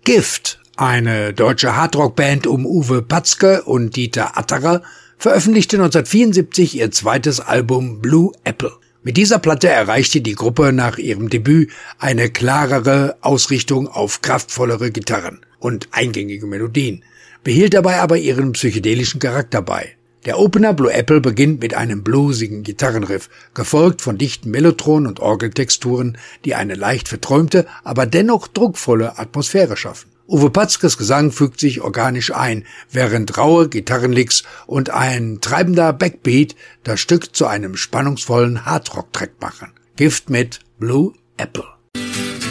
Gift, eine deutsche Hardrock-Band um Uwe Patzke und Dieter Atterer, veröffentlichte 1974 ihr zweites Album Blue Apple. Mit dieser Platte erreichte die Gruppe nach ihrem Debüt eine klarere Ausrichtung auf kraftvollere Gitarren und eingängige Melodien, behielt dabei aber ihren psychedelischen Charakter bei. Der Opener Blue Apple beginnt mit einem bluesigen Gitarrenriff, gefolgt von dichten Mellotronen und Orgeltexturen, die eine leicht verträumte, aber dennoch druckvolle Atmosphäre schaffen. Uwe Patzkes Gesang fügt sich organisch ein, während raue Gitarrenlicks und ein treibender Backbeat das Stück zu einem spannungsvollen Hardrock-Track machen. Gift mit Blue Apple.